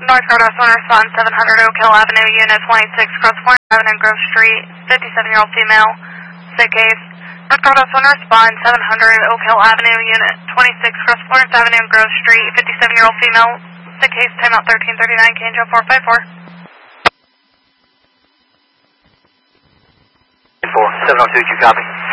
North Carolina respond 700 Oak Hill Avenue, Unit 26, Cross Point Avenue, Grove Street, 57-year-old female, sick case. North Carolina respond 700 Oak Hill Avenue, Unit 26, Cross Florence Avenue, Grove Street, 57-year-old female, sick case, timeout 1339, Canjo 454. 702, you copy?